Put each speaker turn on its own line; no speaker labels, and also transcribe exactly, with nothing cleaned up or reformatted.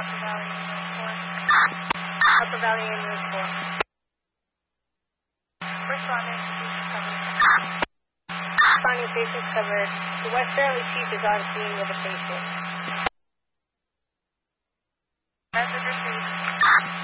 Upper Valley Ambulance four.
Upper Valley Ambulance four.
Responding, patients covered.
Responding, patients covered. The West Fairley chief is on scene with a patient.
Message received.